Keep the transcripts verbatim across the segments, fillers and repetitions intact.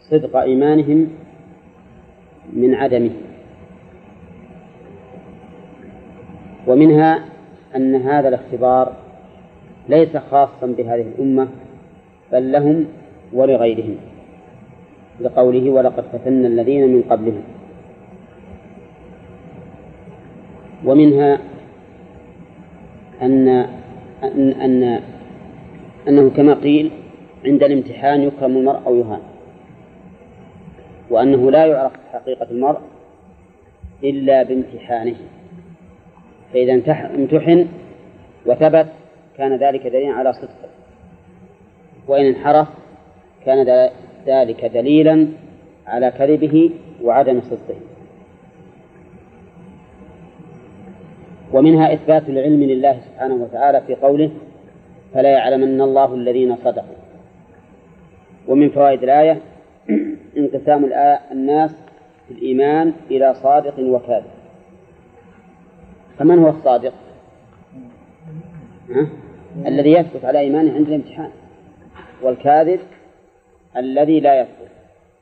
صدق إيمانهم من عدمه. ومنها أن هذا الاختبار ليس خاصا بهذه الأمة بل لهم ولغيرهم، لقوله ولقد فتنا الذين من قبلهم. ومنها أن أن أن أنه كما قيل عند الامتحان يكرم المرء أو يهان، وأنه لا يعرف حقيقة المرء إلا بامتحانه، فإذا امتحن وثبت كان ذلك دليلا على صدقه، وإن انحرف كان ذلك دليلا على كذبه وعدم صدقه. ومنها إثبات العلم لله سبحانه وتعالى في قوله فلا يعلمن الله الذين صدقوا. ومن فوائد الآية انقسام الناس في الإيمان إلى صادق وكاذب. فمن هو الصادق؟ ها؟ الذي يثبت على إيمانه عند الامتحان، والكاذب الذي لا يثبت.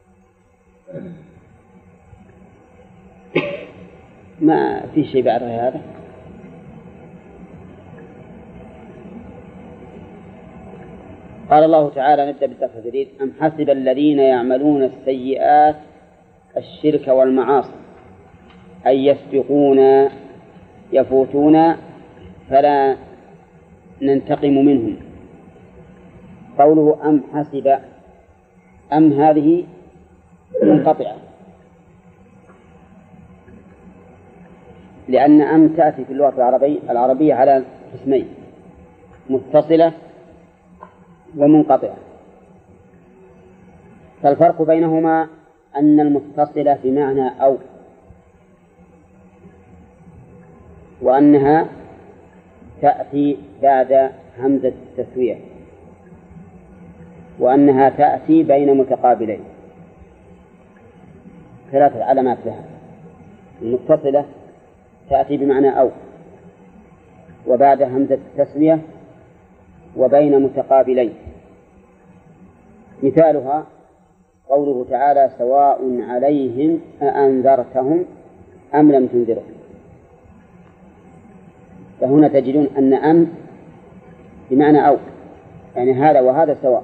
ما في شيء بعد هذا. قال الله تعالى، نبدأ بالدرس الجديد: أم حسب الذين يعملون السيئات الشرك والمعاصي أن يسبقونا يفوتون فلا ننتقم منهم. قوله أم حسب، أم هذه منقطعة، لأن أم تأتي في اللغة العربية العربية على قسمين: متصلة ومنقطعة. فالفرق بينهما أن المتصلة بمعنى أو، وأنها تأتي بعد همزة التسوية، وأنها تأتي بين متقابلين. ثلاثة علامات لها: المتصلة تأتي بمعنى أو، وبعد همزة التسوية، وبين متقابلين. مثالها قوله تعالى سواء عليهم أأنذرتهم أم لم تنذرهم. فهنا تجدون أن أم بمعنى أو، يعني هذا وهذا سواء.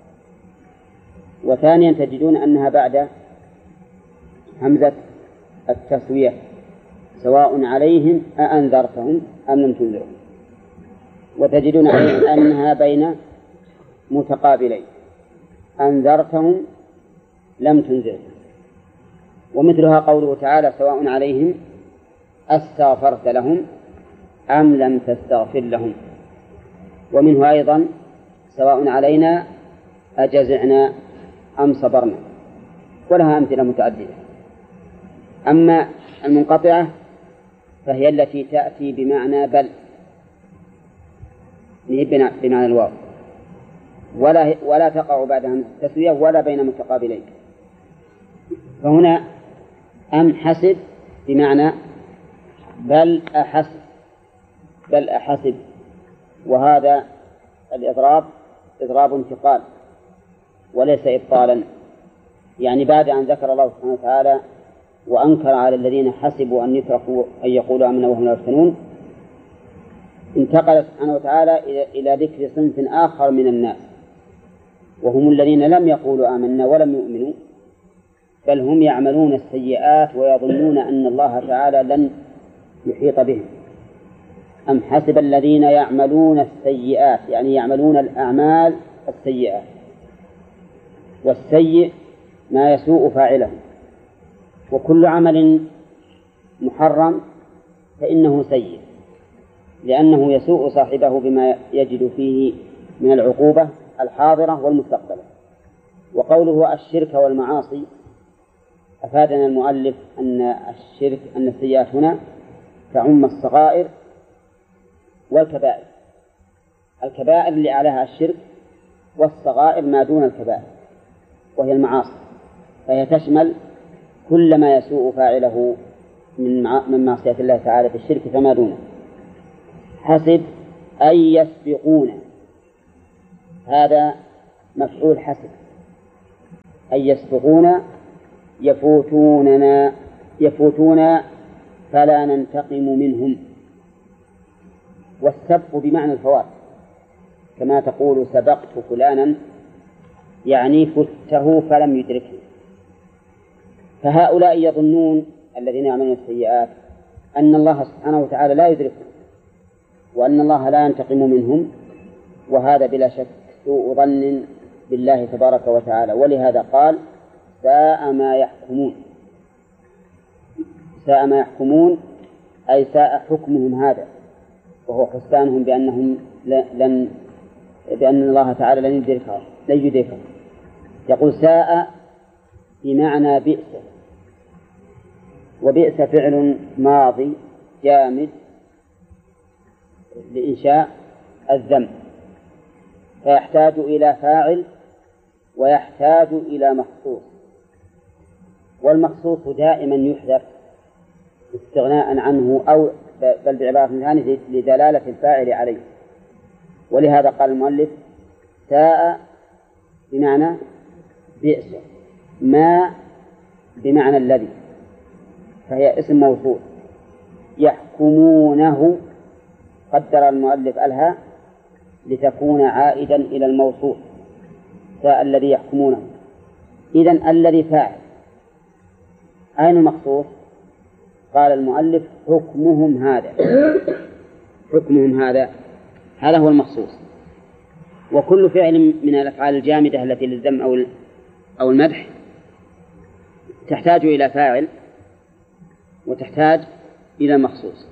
وثانيا تجدون أنها بعد همزة التسوية، سواء عليهم أأنذرتهم أم لم تنذرهم. وتجدون أنها بين متقابلين، أنذرتهم لم تنذرهم. ومثلها قوله تعالى سواء عليهم أستغفرت لهم أم لم تستغفر لهم. ومنه أيضا سواء علينا أجزعنا أم صبرنا، ولها أمثلة متعددة. أما المنقطعة فهي التي تأتي بمعنى بل، بمعنى الواو، ولا ولا تقع بعد همزة التسوية ولا بين متقابلين. فهنا أم حسب بمعنى بل أحسب، بل أحسب. وهذا الإضراب إضراب انتقال وليس إبطالا، يعني بعد أن ذكر الله سبحانه وتعالى وأنكر على الذين حسبوا أن يتركوا أن يقولوا آمنا وهم لا يفتنون، انتقل سبحانه وتعالى إلى ذكر صنف آخر من الناس، وهم الذين لم يقولوا آمنا ولم يؤمنوا، بل هم يعملون السيئات ويظنون أن الله تعالى لن يحيط بهم. أم حسب الذين يعملون السيئات، يعني يعملون الأعمال السيئات، والسيء ما يسوء فاعله، وكل عمل محرم فإنه سيء، لأنه يسوء صاحبه بما يجد فيه من العقوبة الحاضرة والمستقبلة. وقوله الشرك والمعاصي أفادنا المؤلف أن الشرك أن السيئات هنا تعم الصغائر والكبائر، الكبائر اللي عليها الشرك، والصغائر ما دون الكبائر وهي المعاصي، فهي تشمل كل ما يسوء فاعله من من معصية الله تعالى في الشرك فما دونه. حسب أن يسبقون، هذا مفعول حسب، أي يسبقون يفوتوننا يفوتون فلا ننتقم منهم. والسبق بمعنى الفوات، كما تقول سبقت فلانا يعني فته فلم يدركه. فهؤلاء يظنون الذين يعملون السيئات أن الله سبحانه وتعالى لا يدركهم وأن الله لا ينتقم منهم، وهذا بلا شك سوء ظن بالله تبارك وتعالى. ولهذا قال ساء ما يحكمون. ساء ما يحكمون أي ساء حكمهم هذا، وهو حسبانهم بأنهم لن بأن الله تعالى لن يدركهم لن يدركهم. يقول ساء بمعنى بئس، وبئس فعل ماضي جامد لإنشاء الذم، فيحتاج إلى فاعل ويحتاج إلى مخصوص، والمخصوص دائما يحذف استغناء عنه أو بل بعبارة ثانية لدلالة الفاعل عليه. ولهذا قال المؤلف ساء بمعنى بئس، ما بمعنى الذي، فهي اسم موصول. يحكمونه قدر المؤلف الها لتكون عائدا إلى الموصول، ساء الذي يحكمونه. إذن الذي فاعل. أين المخصوص؟ قال المؤلف حكمهم هذا. حكمهم هذا هذا هو المخصوص. وكل فعل من الأفعال الجامدة التي للذم أو أو المدح تحتاج إلى فاعل وتحتاج إلى مخصوص.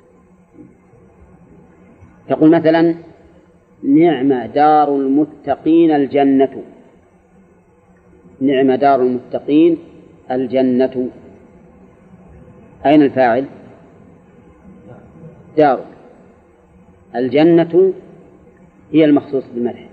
تقول مثلا نعم دار المتقين الجنة. نعم دار المتقين الجنة، أين الفاعل؟ دار. الجنة هي المخصوص بالمدح.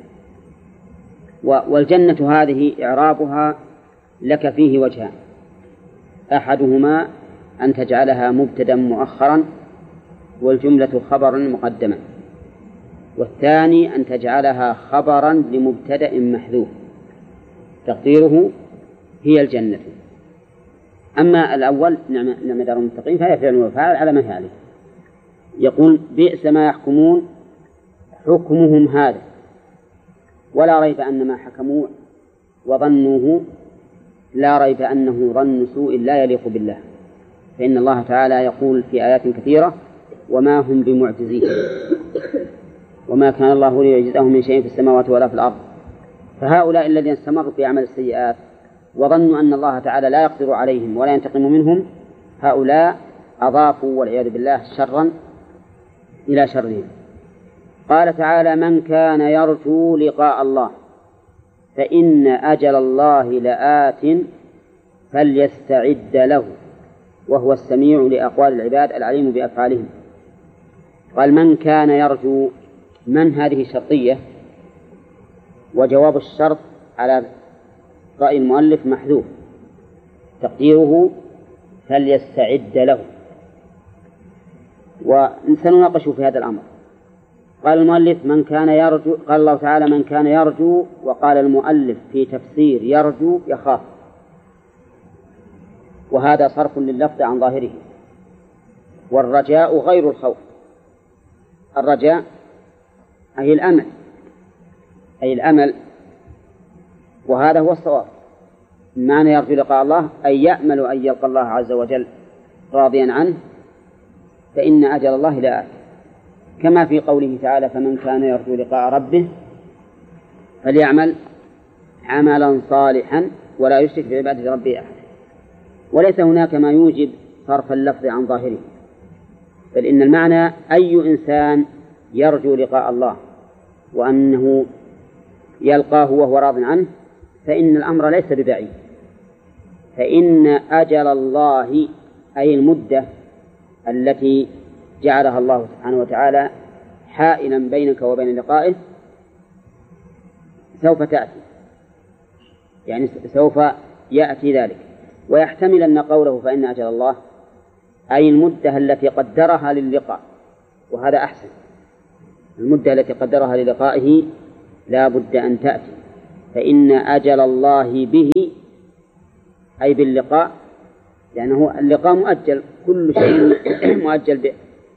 والجنة هذه إعرابها لك فيه وجهان: أحدهما أن تجعلها مبتدأ مؤخرا والجملة خبرا مقدما، والثاني أن تجعلها خبرا لمبتدأ محذوف تقديره هي الجنة. أما الأول نعم دار المتقين فهي فعل وفاعل على ما هي عليه. يقول بئس ما يحكمون حكمهم هذا، ولا ريب أن ما حكموا وظنوه لا ريب أنه ظن سوء لا يليق بالله، فإن الله تعالى يقول في آيات كثيرة وما هم بمعجزين وما كان الله ليعجزهم من شيء في السماوات ولا في الأرض. فهؤلاء الذين استمروا في عمل السيئات وظنوا أن الله تعالى لا يقدر عليهم ولا ينتقم منهم، هؤلاء أضافوا والعياذ بالله شرا إلى شرهم. قال تعالى من كان يرجو لقاء الله فإن أجل الله لآت فليستعد له وهو السميع لأقوال العباد العليم بأفعالهم. قال من كان يرجو، من هذه شرطية، وجواب الشرط على رأي المؤلف محذوف تقديره فليستعد له. وسنناقش في هذا الأمر. قال المؤلف من كان يرجو، قال الله تعالى من كان يرجو، وقال المؤلف في تفسير يرجو يخاف، وهذا صرف لللفظ عن ظاهره. والرجاء غير الخوف. الرجاء أي الأمل أي الأمل وهذا هو الصواب. معنى يرجو لقاء الله أي يأمل أن يلقى الله عز وجل راضيا عنه، فإن أجل الله لآت، كما في قوله تعالى فمن كان يرجو لقاء ربه فليعمل عملا صالحا ولا يشرك بعبادة ربه أحد. وليس هناك ما يوجب صرف اللفظ عن ظاهره، بل إن المعنى أي إنسان يرجو لقاء الله وأنه يلقاه وهو راض عنه فإن الأمر ليس ببعيد. فإن أجل الله أي المدة التي جعلها الله سبحانه وتعالى حائلا بينك وبين لقائه سوف تأتي، يعني سوف يأتي ذلك. ويحتمل أن قوله فإن أجل الله أي المدة التي قدرها للقاء، وهذا أحسن. المدة التي قدرها للقائه لا بد أن تأتي، فإن أجل الله به أي باللقاء، لأنه اللقاء مؤجل، كل شيء مؤجل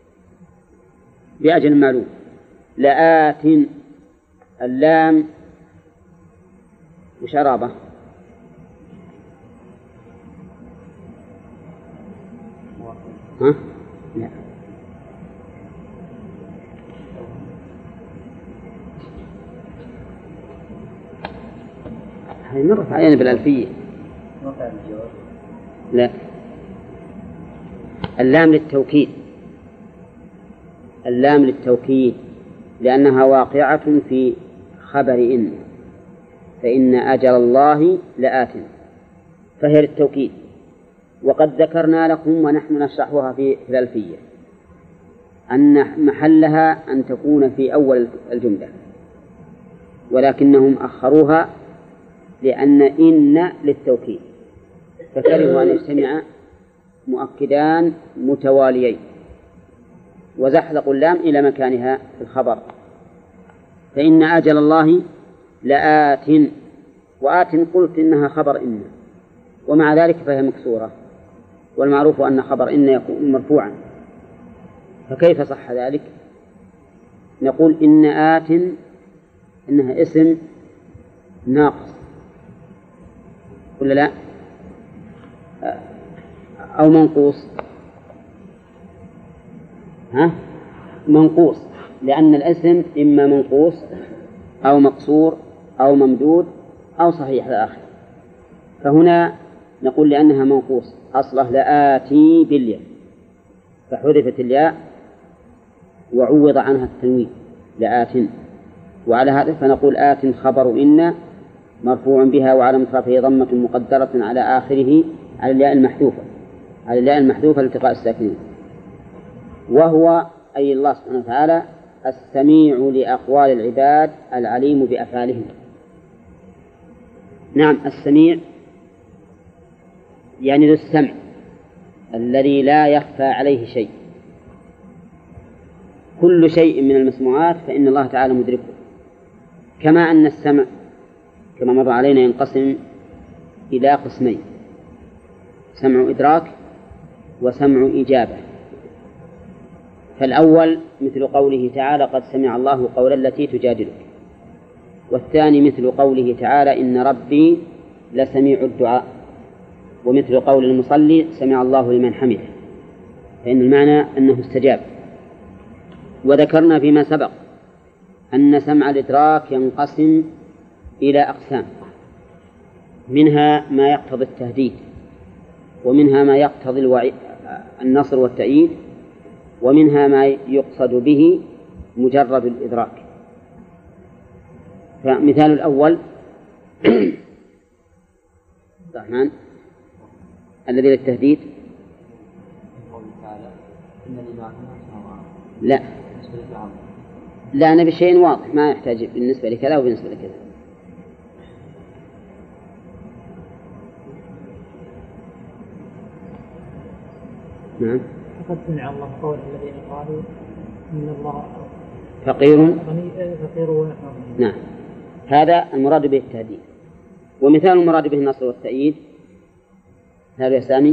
بأجل معلوم. لآت اللام وشرابة ها؟ لا هذه مرت علينا بالألفية. لا، اللام للتوكيد، اللام للتوكيد لأنها واقعة في خبر إن، فإن أجل الله لآت، فهي للتوكيد. وقد ذكرنا لكم ونحن نشرحها في الألفية أن محلها أن تكون في أول الجملة، ولكنهم أخروها لأن إن للتوكيد، فكرهوا أن يجتمع مؤكدان متواليين، وزحلقوا اللام إلى مكانها في الخبر. فإن أجل الله لآت، وآت قلت إنها خبر إن، ومع ذلك فهي مكسورة، والمعروف أن خبر إن يكون مرفوعا، فكيف صح ذلك؟ نقول إن آت إنها اسم ناقص ولا لا؟ أو منقوص؟ ها؟ منقوص، لأن الاسم إما منقوص أو مقصور أو ممدود أو صحيح الآخر، فهنا نقول لأنها منقوص أصله لآتي بالياء، فحذفت الياء وعوض عنها التنوين لآت، وعلى هذا فنقول آت خبر إن مرفوع بها وعلى رفعه ضمة مقدرة على آخره على الياء المحذوفة، على الياء المحذوفة لالتقاء الساكنين. وهو أي الله سبحانه وتعالى السميع لأقوال العباد العليم بأفعالهم. نعم، السميع يعني ذو السمع الذي لا يخفى عليه شيء، كل شيء من المسموعات فإن الله تعالى مدركه، كما أن السمع كما مر علينا ينقسم إلى قسمين: سمع إدراك وسمع إجابة. فالأول مثل قوله تعالى قد سمع الله قول التي تجادلك، والثاني مثل قوله تعالى إن ربي لسميع الدعاء، ومثل قول المصلي سمع الله لمن حمده، فإن المعنى أنه استجاب. وذكرنا فيما سبق أن سمع الإدراك ينقسم إلى أقسام، منها ما يقتضي التهديد، ومنها ما يقتضي الوعي النصر والتأييد، ومنها ما يقصد به مجرد الإدراك. فمثال الأول الرحمن الذي للتهديد، لا لا أنا بشيء واضح ما يحتاج بالنسبة لكذا وبالنسبة لكذا. نعم، قد سمع الله قول الذين قالوا إن الله فقير غني فقير ونحن. نعم، هذا المراد به التهديد. ومثال المراد به النصر والتأييد هذا يا سامي.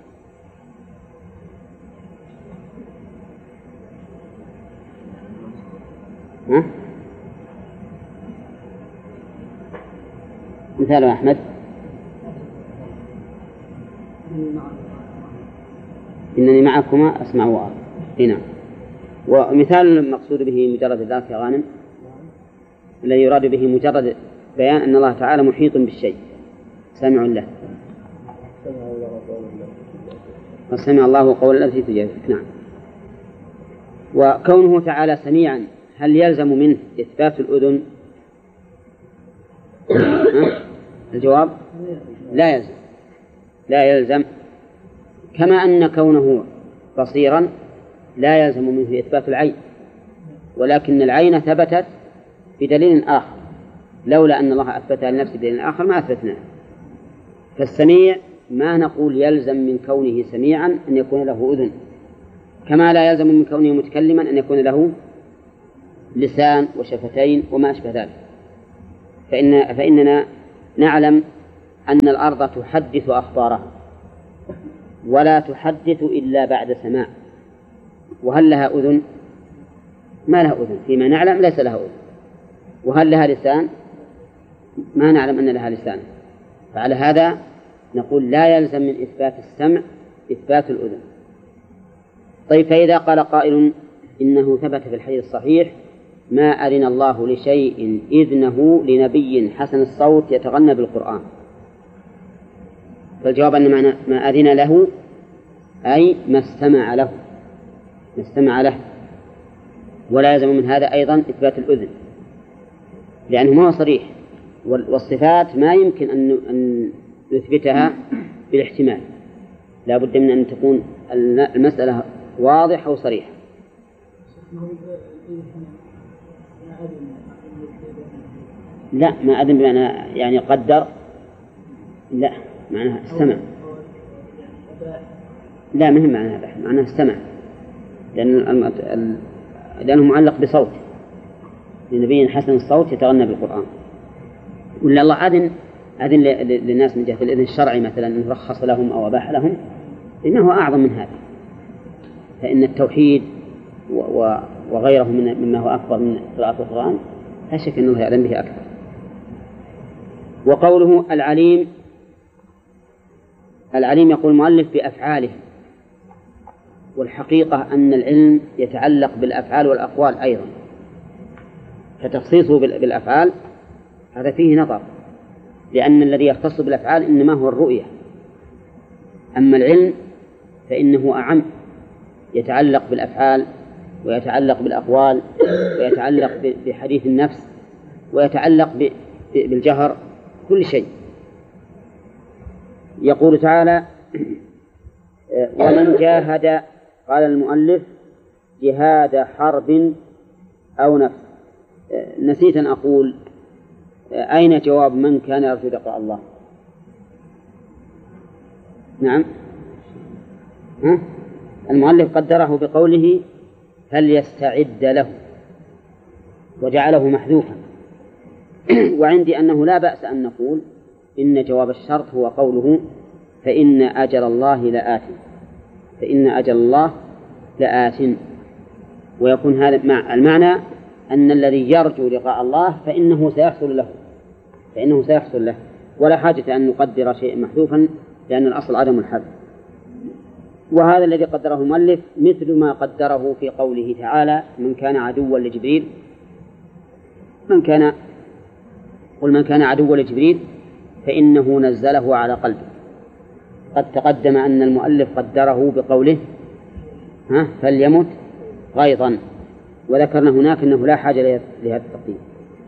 ها؟ مثال أحمد إنني معكما أسمع وأرى. هنا ومثال المقصود به مجرد ذلك يا غانم الذي يراد به مجرد بيان أن الله تعالى محيط بالشيء سامع له. وسمع الله قول التي تجادلك. نعم. وكونه تعالى سميعا هل يلزم منه إثبات الأذن؟ الجواب لا يلزم، لا يلزم. كما أن كونه بصيرا لا يلزم منه إثبات العين، ولكن العين ثبتت بدليل آخر، لولا أن الله أثبتها لنفسه بدليل آخر ما أثبتناه. فالسميع ما نقول يلزم من كونه سميعا أن يكون له أذن، كما لا يلزم من كونه متكلما أن يكون له لسان وشفتين وما أشبه ذلك. فإن فإننا نعلم أن الأرض تحدث أخبارها ولا تحدث إلا بعد سماع. وهل لها أذن؟ ما لها أذن، فيما نعلم ليس لها أذن. وهل لها لسان؟ ما نعلم أن لها لسان. فعلى هذا نقول لا يلزم من إثبات السمع إثبات الأذن. طيب، فإذا قال قائل إنه ثبت في الحديث الصحيح ما أذن الله لشيء إذنه لنبي حسن الصوت يتغنى بالقرآن، فالجواب أن معنى ما أذن له أي ما استمع له ما استمع له ولا يلزم من هذا أيضا إثبات الأذن، لأنه ما هو صريح. والصفات ما يمكن أن أن نثبتها بالاحتمال، لا بد من أن تكون المسألة واضحة وصريحة. لا، ما أذن بمعنى يعني قدر، لا معناها استمع. لا، مهم معناها هذا، معناها استمع، لأن لأنه معلق بصوت لنبي حسن الصوت يتغنى بالقرآن. ولا الله أذن أذن للناس من جهة الإذن الشرعي مثلا أن رخص لهم أو أباح لهم، إنه هو أعظم من هذا. فإن التوحيد وغيره مما هو أكبر من قراءة القرآن لا شك أنه يعلم به أكثر. وقوله العليم، العليم يقول المؤلف بأفعاله، والحقيقة أن العلم يتعلق بالأفعال والأقوال أيضا، فتخصيصه بالأفعال هذا فيه نظر، لأن الذي يختص بالأفعال إنما هو الرؤية، أما العلم فإنه أعم، يتعلق بالأفعال ويتعلق بالأقوال ويتعلق بحديث النفس ويتعلق بالجهر، كل شيء. يقول تعالى ومن جاهد، قال المؤلف جهاد حرب أو نفس. نسيت أن أقول أين جواب من كان يرجو لقاء الله؟ نعم، ها؟ المؤلف قدره بقوله فليستعد له وجعله محذوفا. وعندي أنه لا بأس أن نقول إن جواب الشرط هو قوله فإن أجل الله لآت، فإن أجل الله لآت، ويكون هذا مع المعنى أن الذي يرجو لقاء الله فإنه سيحصل له فإنه سيحصل له ولا حاجة أن نقدر شيء محذوفا، لأن الأصل عدم الحذف. وهذا الذي قدره المؤلف مثل ما قدره في قوله تعالى من كان عدوا لجبريل من كان قل من كان عدوا لجبريل فإنه نزله على قلبه. قد تقدم أن المؤلف قدره بقوله ها فليمت غيظا، وذكرنا هناك أنه لا حاجة لهذا التقديم.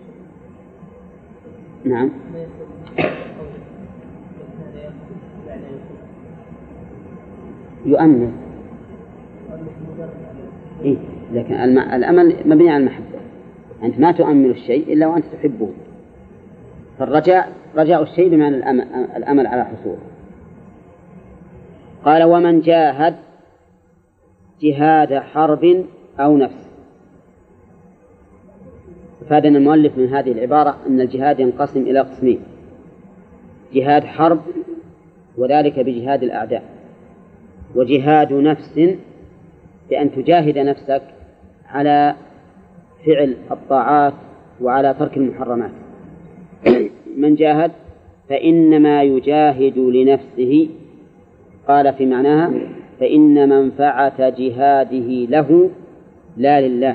نعم، يؤمن إيه؟ لكن الأمل مبني على المحبة، أنت ما تؤمن الشيء إلا وأنت تحبه، فالرجاء رجاء الشيء بمعنى الأمل, الأمل على حصوله. قال ومن جاهد جهاد حرب أو نفس. فادنا المؤلف من هذه العبارة أن الجهاد ينقسم إلى قسمين: جهاد حرب وذلك بجهاد الأعداء، وجهاد نفس بأن تجاهد نفسك على فعل الطاعات وعلى ترك المحرمات. من جاهد فإنما يجاهد لنفسه، قال في معناها فإن منفعة جهاده له لا لله.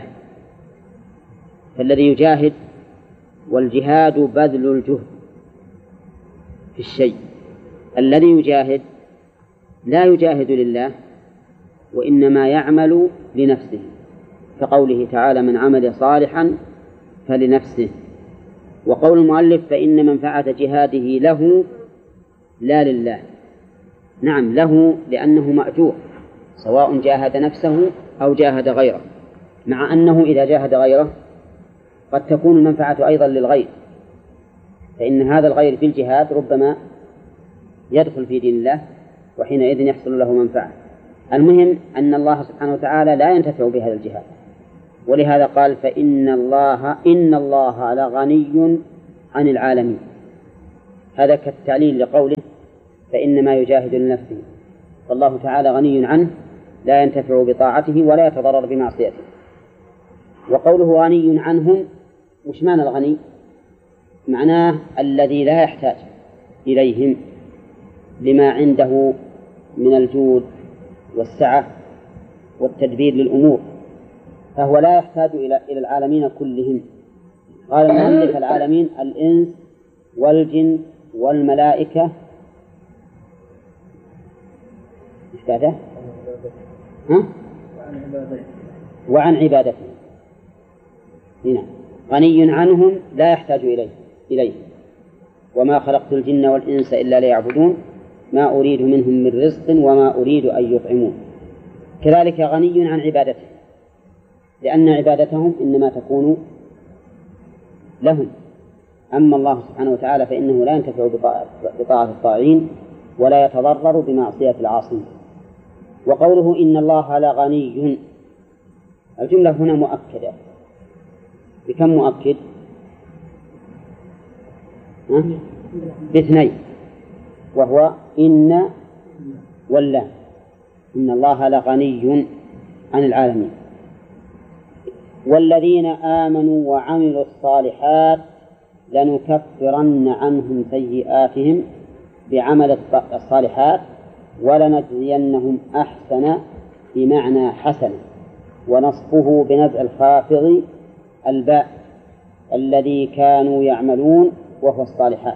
فالذي يجاهد، والجهاد بذل الجهد في الشيء، الذي يجاهد لا يجاهد لله وإنما يعمل لنفسه، كقوله تعالى من عمل صالحا فلنفسه. وقول المؤلف فإن منفعة جهاده له لا لله، نعم له لأنه مأجور سواء جاهد نفسه أو جاهد غيره، مع أنه إذا جاهد غيره قد تكون المنفعة أيضا للغير، فإن هذا الغير في الجهاد ربما يدخل في دين الله وحينئذ يحصل له منفعة. المهم أن الله سبحانه وتعالى لا ينتفع بهذا الجهاد، ولهذا قال فإن الله إن الله لغني عن العالمين. هذا كالتعليل لقوله فإنما يجاهد لنفسه، فالله تعالى غني عنه لا ينتفع بطاعته ولا يتضرر بمعصيته. وقوله غني عنهم، وش معنى الغني؟ معناه الذي لا يحتاج إليهم لما عنده من الجود والسعة والتدبير للأمور، فهو لا يحتاج إلى إلى العالمين كلهم. قال المؤلف العالمين الإنس والجن والملائكة إيش بعده؟ ها؟ وعن عبادته. هنا غني عنهم لا يحتاج إليه إليه وما خلقت الجن والإنس إلا ليعبدون ما أريد منهم من رزق وما أريد أن يطعمون. كذلك غني عن عبادته، لأن عبادتهم إنما تكون لهم. أما الله سبحانه وتعالى فإنه لا ينتفع بطاعة الطاعين ولا يتضرر بمعصية العاصين. وقوله إن الله لغني، الجملة هنا مؤكدة بكم مؤكد؟ باثنين، وهو إن واللام. إن الله لغني عن العالمين. والذين آمنوا وعملوا الصالحات لنكفرن عنهم سيئاتهم بعمل الصالحات ولنجزينهم أحسن بمعنى حسن، ونصبه بنزع الخافض الباء الذي كانوا يعملون وهو الصالحات.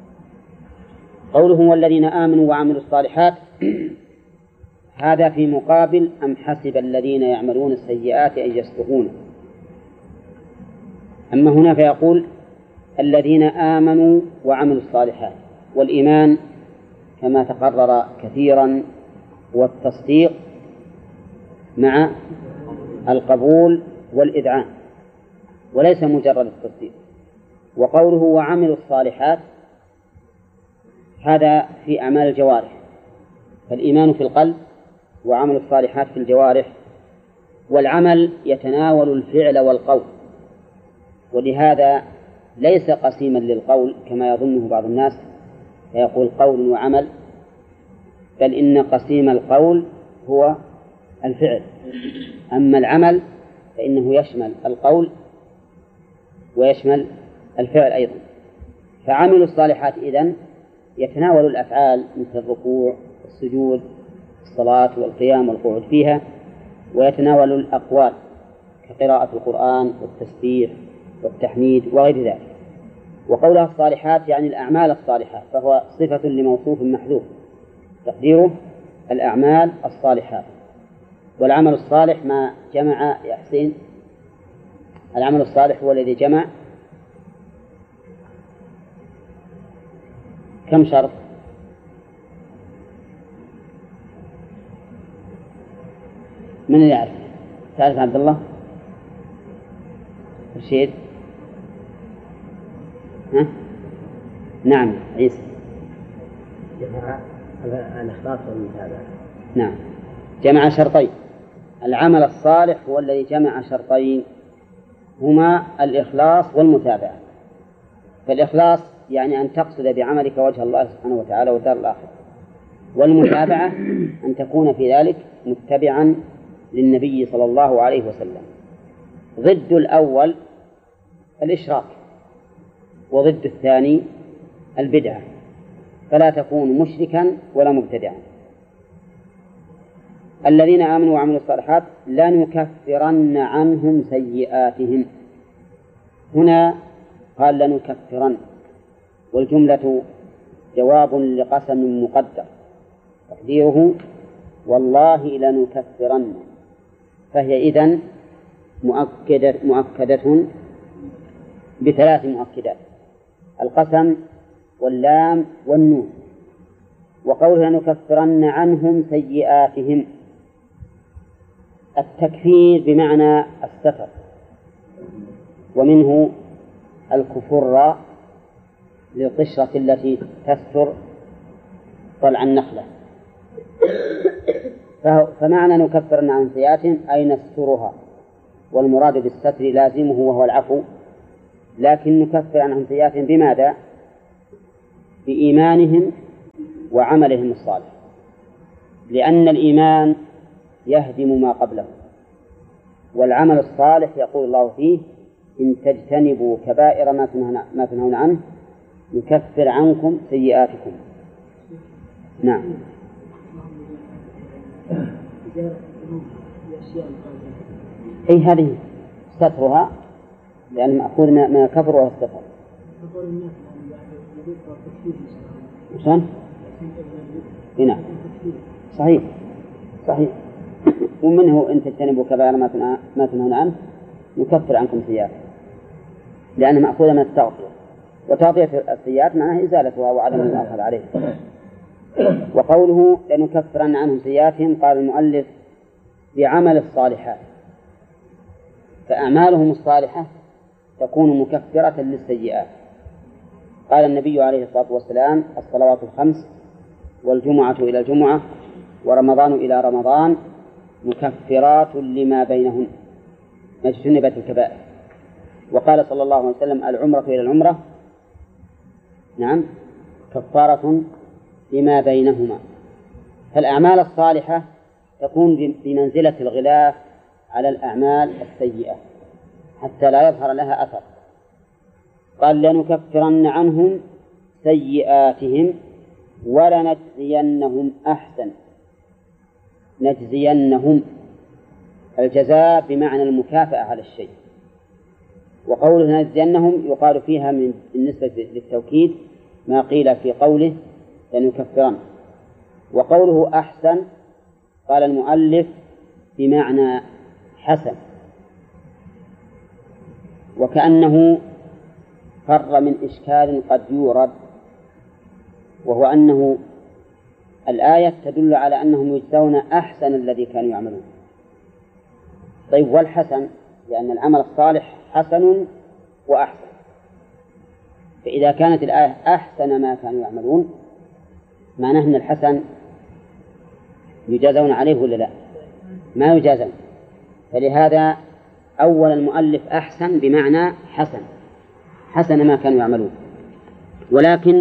قوله والذين آمنوا وعملوا الصالحات هذا في مقابل أم حسب الذين يعملون السيئات أن يسبقون. أما هنا فيقول الذين آمنوا وعملوا الصالحات، والإيمان كما تقرر كثيرا والتصديق مع القبول والإذعان وليس مجرد التصديق. وقوله وعملوا الصالحات هذا في أعمال الجوارح، فالإيمان في القلب وعمل الصالحات في الجوارح. والعمل يتناول الفعل والقول، ولهذا ليس قسيما للقول كما يظنه بعض الناس فيقول قول وعمل، بل إن قسيم القول هو الفعل، أما العمل فإنه يشمل القول ويشمل الفعل أيضا. فعمل الصالحات إذن يتناول الأفعال مثل الركوع والسجود الصلاة والقيام والقعود فيها، ويتناول الأقوال كقراءة القرآن والتسبيح والتحميد وغير ذلك. وقولها الصالحات يعني الأعمال الصالحات، فهو صفة لموصوف محذوف تقديره الأعمال الصالحات. والعمل الصالح ما جمع يا حسين، العمل الصالح هو الذي جمع كم شرط؟ من يعرف؟ تعرف عبد الله؟ رشيد؟ ها؟ نعم عيسى. جمع الإخلاص والمتابعة. نعم جمع شرطين. العمل الصالح هو الذي جمع شرطين هما الإخلاص والمتابعة. فالإخلاص يعني أن تقصد بعملك وجه الله سبحانه وتعالى والدار الآخرة، والمتابعة أن تكون في ذلك متبعا للنبي صلى الله عليه وسلم. ضد الأول الإشراك، وضد الثاني البدعة، فلا تكون مشركا ولا مبتدعا. الذين آمنوا وعملوا الصالحات لنكفرن عنهم سيئاتهم. هنا قال لنكفرن، والجملة جواب لقسم مقدر تقديره والله لنكفرن، فهي إذن مؤكدة, مؤكدة بثلاث مؤكدات: القسم واللام والنون. وقولها لنكفرن عنهم سيئاتهم، التكفير بمعنى الستر، ومنه الكفر للقشرة التي تستر طلع النخلة. فمعنى نكفرن عن سيئاتهم أي نسترها، والمراد بالستر لازمه وهو العفو، لكن نكفر عنهم سيئاتهم بماذا؟ بإيمانهم وعملهم الصالح، لأن الإيمان يهدم ما قبله، والعمل الصالح يقول الله فيه إن تجتنبوا كبائر ما تنهون عنه يكفر عنكم سيئاتكم. نعم. أي هذه سترها لأن مأخوذ ما كفر وهو الستر. عشان هنا صحيح صحيح. ومنه إن تجتنبوا كبائر ما تنهون عنه يكفر عنكم سيئات، لأنه مأخوذ من التغطية، وتغطية السيئات معناها إزالتها وعدم الأخذ عليه. وقوله لنكفرن عنهم سيئاتهم قال المؤلف بعمل الصالحات، فأعمالهم الصالحة تكون مكفرة للسيئات. قال النبي عليه الصلاة والسلام الصلوات الخمس والجمعة إلى الجمعة ورمضان إلى رمضان مكفرات لما بينهن ما اجتنبت الكبائر. وقال صلى الله عليه وسلم العمرة إلى العمرة نعم كفارة لما بينهما. فالأعمال الصالحة تكون بمنزلة الغلاف على الأعمال السيئة حتى لا يظهر لها أثر. قال لنكفرن عنهم سيئاتهم ولنجزينهم أحسن. نجزينهم الجزاء بمعنى المكافأة على الشيء، وقوله نجزينهم يقال فيها من بالنسبة للتوكيد ما قيل في قوله لنكفرن. وقوله أحسن قال المؤلف بمعنى حسن، وكأنه فر من إشكال قد يورد، وهو أنه الآية تدل على أنهم يجزون أحسن الذي كانوا يعملون. طيب والحسن لأن العمل الصالح حسن وأحسن، فإذا كانت الآية أحسن ما كانوا يعملون معناه أن الحسن يجازون عليه ولا لا؟ ما يجازون. فلهذا أول المؤلف أحسن بمعنى حسن حسن ما كانوا يعملون. ولكن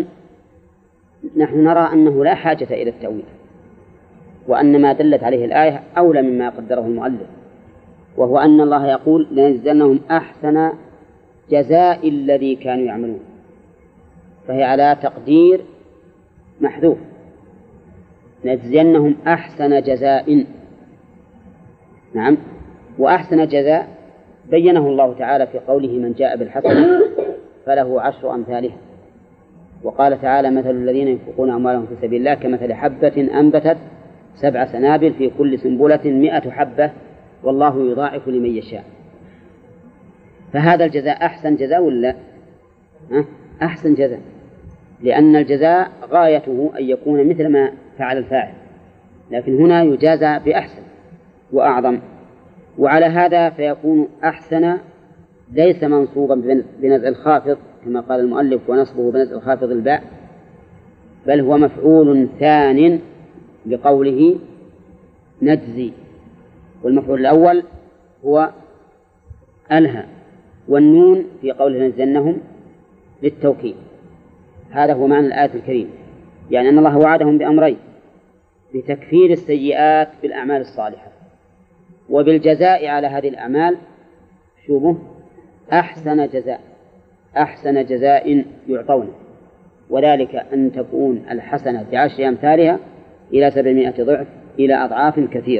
نحن نرى أنه لا حاجة إلى التأويل، وأن ما دلت عليه الآية أولى مما قدره المؤلف، وهو أن الله يقول لنجزينهم أحسن جزاء الذي كانوا يعملون، فهي على تقدير محذوف لنجزينهم أحسن جزاء. نعم. وأحسن جزاء بينه الله تعالى في قوله من جاء بالحسنة فله عشر أمثالها. وقال تعالى مثل الذين ينفقون أموالهم في سبيل الله كمثل حبة أنبتت سبع سنابل في كل سنبلة مئة حبة والله يضاعف لمن يشاء. فهذا الجزاء أحسن جزاء ولا أحسن جزاء، لأن الجزاء غايته أن يكون مثل ما فعل الفاعل، لكن هنا يجازى بأحسن وأعظم. وعلى هذا فيكون أحسن ليس منصوبا بنزع الخافض كما قال المؤلف ونصبه بنزع الخافض الباء، بل هو مفعول ثان لقوله نجزي، والمفعول الأول هو ألهى، والنون في قوله نجزينهم للتوكيد. هذا هو معنى الآية الكريمة، يعني أن الله وعدهم بأمرين: بتكفير السيئات بالأعمال الصالحة، وبالجزاء على هذه الأعمال شوفوا أحسن جزاء أحسن جزاء يعطونه، وذلك أن تكون الحسنة بعشر أمثالها إلى سبعمائة ضعف إلى أضعاف كثيرة.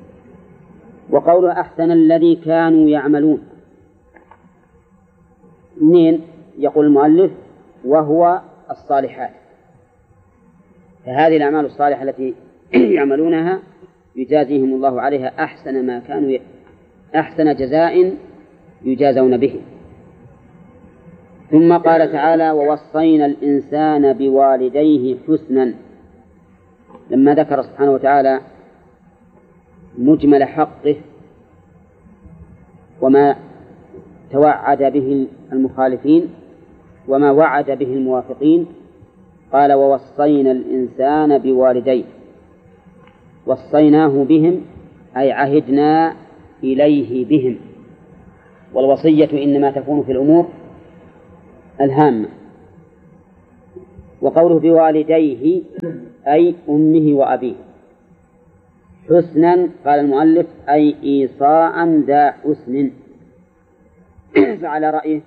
وقول أحسن الذي كانوا يعملون منين؟ يقول المؤلف وهو الصالحات، فهذه الأعمال الصالحة التي يعملونها يجازيهم الله عليها أحسن ما كانوا ي... أحسن جزاء يجازون به. ثم قال تعالى ووصينا الإنسان بوالديه حسنا، لما ذكر سبحانه وتعالى مجمل حقه وما توعد به المخالفين وما وعد به الموافقين قال ووصينا الإنسان بوالديه. وصيناه بهم أي عهدنا إليه بهم، والوصية إنما تكون في الأمور الهامة، وقوله بوالديه أي أمه وأبيه. حسنا قال المؤلف أي إيصاء ذا حسن. فعلى رأيه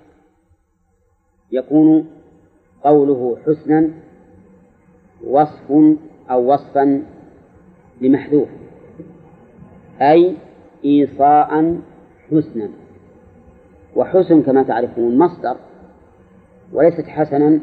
يكون قوله حسنا وصف أو وصفا لمحذوف، أي إيصاء حسنا. وحسن كما تعرفون مصدر وليست حسنا،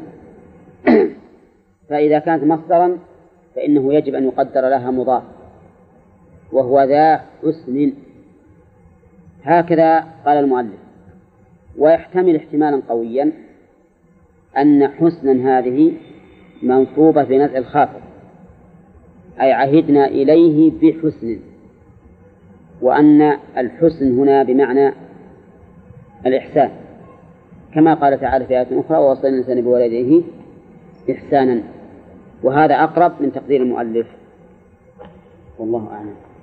فإذا كانت مصدرا فإنه يجب أن يقدر لها مضاف وهو ذا حسن. هكذا قال المؤلف. ويحتمل احتمالا قويا أن حسنا هذه منصوبة بنزع الخافض، أي عهدنا إليه بحسن، وأن الحسن هنا بمعنى الإحسان، كما قال تعالى في آية أخرى ووصينا الإنسان بوالديه إحسانا. وهذا أقرب من تقدير المؤلف، والله أعلم.